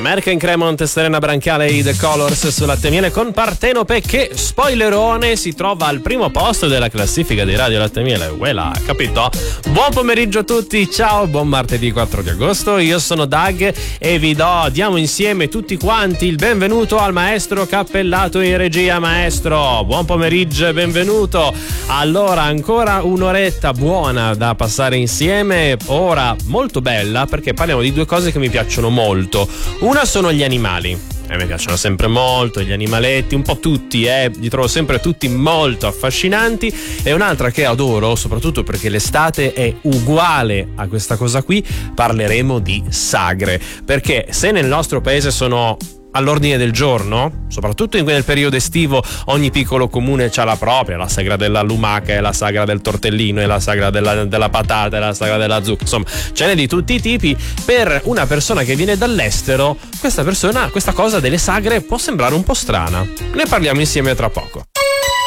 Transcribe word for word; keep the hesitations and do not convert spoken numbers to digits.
Merck in Cremont, Serena Brancale e The Colors su Latte e Miele con Partenope, che, spoilerone, si trova al primo posto della classifica di Radio Latte e Miele. Uela, capito? Buon pomeriggio a tutti, ciao, buon martedì quattro di agosto, io sono Doug e vi do, diamo insieme tutti quanti il benvenuto al maestro Cappellato in regia. Maestro, buon pomeriggio e benvenuto. Allora, ancora un'oretta buona da passare insieme, ora molto bella, perché parliamo di due cose che mi piacciono molto. Una sono gli animali. A me piacciono sempre molto gli animaletti, un po' tutti, eh, li trovo sempre tutti molto affascinanti. E un'altra che adoro, soprattutto perché l'estate è uguale a questa cosa qui, parleremo di sagre. Perché se nel nostro paese sono all'ordine del giorno, soprattutto in quel periodo estivo, ogni piccolo comune c'ha la propria, la sagra della lumaca, e la sagra del tortellino, e la sagra della, della patata, e la sagra della zucca, insomma ce n'è di tutti i tipi. Per una persona che viene dall'estero, questa persona, questa cosa delle sagre può sembrare un po' strana. Ne parliamo insieme tra poco.